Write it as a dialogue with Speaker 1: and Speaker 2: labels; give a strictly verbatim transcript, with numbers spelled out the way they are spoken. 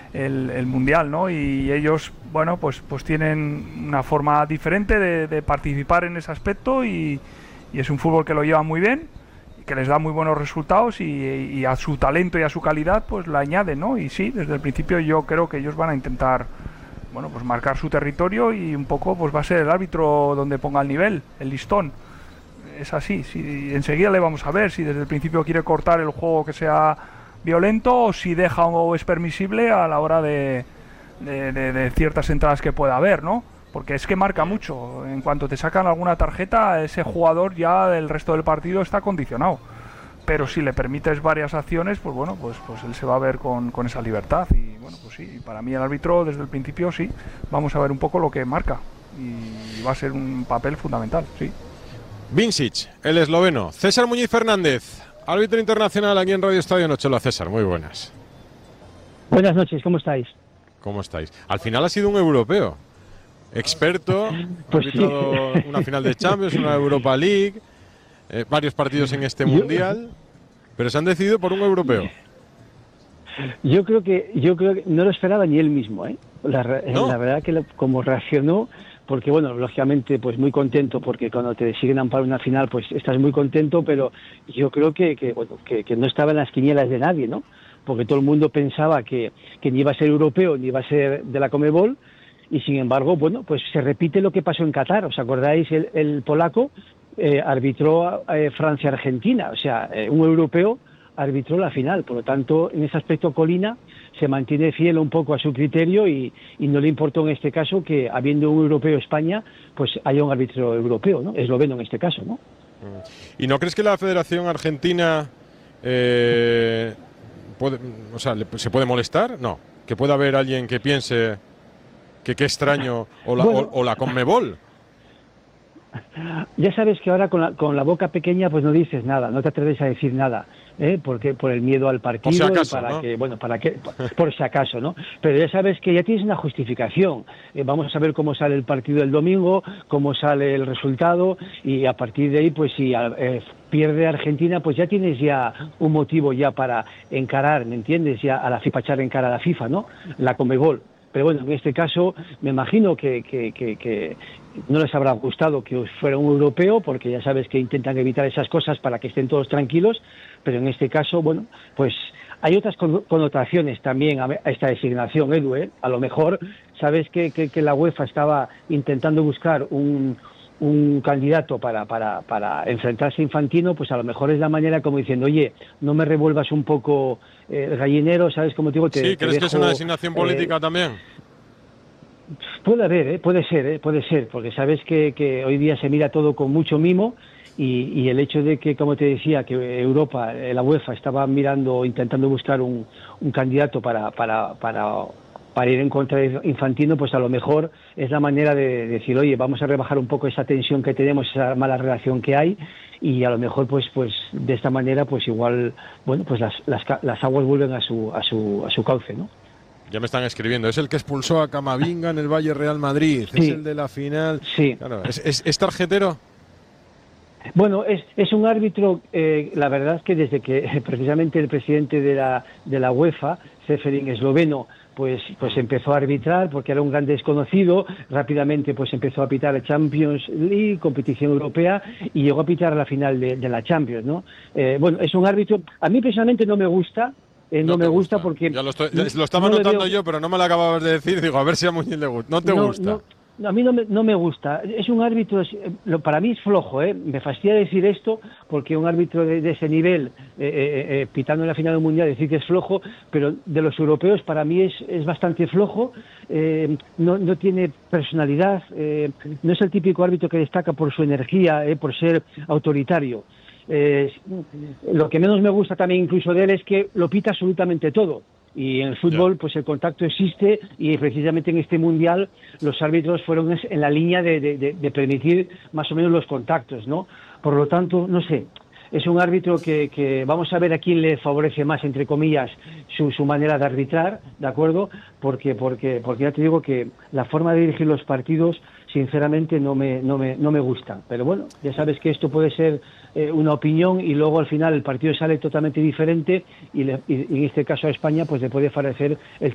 Speaker 1: el, el Mundial, ¿no? Y ellos, bueno, pues, pues tienen una forma diferente de, de participar en ese aspecto y, y es un fútbol que lo lleva muy bien, que les da muy buenos resultados y, y a su talento y a su calidad pues la añaden, ¿no? Y sí, desde el principio yo creo que ellos van a intentar, bueno, pues marcar su territorio y un poco pues va a ser el árbitro donde ponga el nivel, el listón. Es así, si enseguida le vamos a ver si desde el principio quiere cortar el juego que sea violento o si deja o es permisible a la hora de, de, de, de ciertas entradas que pueda haber, ¿no? Porque es que marca mucho. En cuanto te sacan alguna tarjeta, ese jugador ya del resto del partido está condicionado. Pero si le permites varias acciones, pues bueno, pues, pues él se va a ver con, con esa libertad. Y bueno, pues sí, para mí el árbitro desde el principio sí, vamos a ver un poco lo que marca. Y va a ser un papel fundamental, sí.
Speaker 2: Vincic, el esloveno. César Muñiz Fernández, árbitro internacional aquí en Radio Estadio Noche. Hola César, muy buenas.
Speaker 3: Buenas noches, ¿cómo estáis?
Speaker 2: ¿Cómo estáis? Al final ha sido un europeo. Experto,
Speaker 3: pues
Speaker 2: ha arbitrado sí. Una final de Champions, una Europa League, eh, varios partidos en este Mundial, pero se han decidido por un europeo.
Speaker 3: Yo creo que yo creo que no lo esperaba ni él mismo, ¿eh? La, ¿No? la verdad que lo, como reaccionó, porque bueno, lógicamente pues muy contento, porque cuando te siguen para una final pues estás muy contento, pero yo creo que, que bueno que, que no estaba en las quinielas de nadie, ¿no? Porque todo el mundo pensaba que, que ni iba a ser europeo ni iba a ser de la Conmebol. Y sin embargo, bueno, pues se repite lo que pasó en Qatar. ¿Os acordáis? El, el polaco eh, arbitró eh, Francia-Argentina, o sea, eh, un europeo arbitró la final. Por lo tanto, en ese aspecto Colina se mantiene fiel un poco a su criterio y, y no le importó en este caso que, habiendo un europeo España, pues haya un árbitro europeo, ¿no? Esloveno en este caso, ¿no?
Speaker 2: ¿Y no crees que la Federación Argentina eh, puede, o sea, se puede molestar? No, que pueda haber alguien que piense que qué extraño, o la, bueno, o, o la Conmebol.
Speaker 3: Ya sabes que ahora con la, con la boca pequeña pues no dices nada, no te atreves a decir nada, ¿eh? Porque por el miedo al partido,
Speaker 2: por si acaso,
Speaker 3: y para
Speaker 2: ¿no?
Speaker 3: que, bueno, para que, por si acaso, ¿no? Pero ya sabes que ya tienes una justificación. Eh, vamos a ver cómo sale el partido del domingo, cómo sale el resultado y a partir de ahí, pues si eh, pierde Argentina, pues ya tienes ya un motivo ya para encarar, ¿me entiendes? Ya a la FIFA, echar en cara a la FIFA, ¿no? La Conmebol. Pero bueno, en este caso me imagino que, que, que, que no les habrá gustado que fuera un europeo, porque ya sabes que intentan evitar esas cosas para que estén todos tranquilos, pero en este caso, bueno, pues hay otras connotaciones también a esta designación, Edu, ¿eh? A lo mejor sabes que, que, que la UEFA estaba intentando buscar un, un candidato para, para, para enfrentarse a Infantino, pues a lo mejor es la manera como diciendo, oye, no me revuelvas un poco eh, el gallinero, ¿sabes? Como te digo, te,
Speaker 2: sí,
Speaker 3: te
Speaker 2: ¿crees
Speaker 3: dejo,
Speaker 2: que es una designación política
Speaker 3: eh,
Speaker 2: también?
Speaker 3: Puede haber, ¿eh? puede ser, ¿eh? puede ser, porque sabes que, que hoy día se mira todo con mucho mimo y, y el hecho de que, como te decía, que Europa, la UEFA estaba mirando, intentando buscar un, un candidato para, para, para, para ir en contra de Infantino, pues a lo mejor es la manera de decir, oye, vamos a rebajar un poco esa tensión que tenemos, esa mala relación que hay, y a lo mejor pues pues de esta manera pues igual, bueno, pues las, las, las aguas vuelven a su, a su, a su cauce, ¿no?
Speaker 2: Ya me están escribiendo, es el que expulsó a Camavinga en el Valle Real Madrid, sí. Es el de la final.
Speaker 3: Sí.
Speaker 2: Claro, ¿es, es, ¿es tarjetero?
Speaker 3: Bueno, es, es un árbitro, eh, la verdad es que desde que eh, precisamente el presidente de la, de la UEFA, Seferin esloveno, pues, pues empezó a arbitrar porque era un gran desconocido, rápidamente pues empezó a pitar la Champions League, competición europea, y llegó a pitar a la final de, de la Champions, ¿no? Eh, bueno, es un árbitro, a mí personalmente no me gusta, Eh, no, no me gusta, gusta porque...
Speaker 2: Ya lo, estoy, ya lo estaba no notando veo... yo, pero no me lo acababas de decir. Digo, a ver si a Muñiz le gusta. ¿No te
Speaker 3: no,
Speaker 2: gusta?
Speaker 3: No, a mí no me, no me gusta. Es un árbitro, es, lo, para mí es flojo, ¿eh? Me fastidia decir esto porque un árbitro de, de ese nivel, eh, eh, eh, pitando en la final del Mundial, decir que es flojo, pero de los europeos para mí es, es bastante flojo, eh, no, no tiene personalidad, eh, no es el típico árbitro que destaca por su energía, eh, por ser autoritario. Eh, lo que menos me gusta también incluso de él es que lo pita absolutamente todo, y en el fútbol pues el contacto existe, y precisamente en este mundial los árbitros fueron en la línea de, de, de permitir más o menos los contactos, ¿no? Por lo tanto, no sé, es un árbitro que, que vamos a ver a quién le favorece más, entre comillas, su, su manera de arbitrar, ¿de acuerdo? Porque, porque, porque ya te digo que la forma de dirigir los partidos sinceramente no me, no me, no me gusta, pero bueno, ya sabes que esto puede ser eh, una opinión y luego al final el partido sale totalmente diferente y, le, y, y en este caso a España pues le puede favorecer el